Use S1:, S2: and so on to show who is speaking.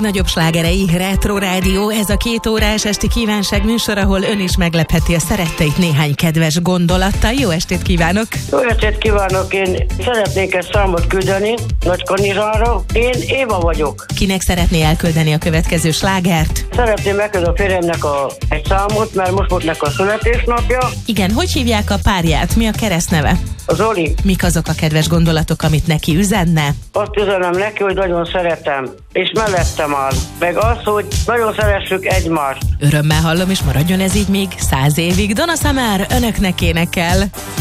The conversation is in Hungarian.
S1: Nagyobb slágerei, Retro Rádió, ez a 2 órás esti kívánság műsor, ahol ön is meglepheti a szeretteit néhány kedves gondolattal. Jó estét kívánok!
S2: Jó estét kívánok! Én szeretnék egy számot küldeni Nagykanizsára. Én Éva vagyok.
S1: Kinek szeretné elküldeni a következő slágert?
S2: Szeretném megküldeni a férjemnek egy számot, mert most volt neki a születésnapja.
S1: Igen, hogy hívják a párját? Mi a keresztneve?
S2: Az Zoli.
S1: Mik azok a kedves gondolatok, amit neki üzenne?
S2: Azt üzenem neki, hogy nagyon szeretem, és mellettem áll. Meg az, hogy nagyon szeressük egymást.
S1: Örömmel hallom, és maradjon ez így még 100 évig. Donna Summer önöknek énekel.